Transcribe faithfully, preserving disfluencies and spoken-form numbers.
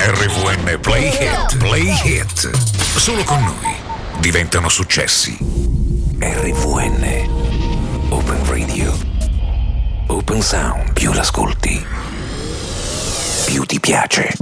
R V N Play Hit, Play Hit. Solo con noi diventano successi. R V N Open Radio. Open Sound. Più l'ascolti, più ti piace.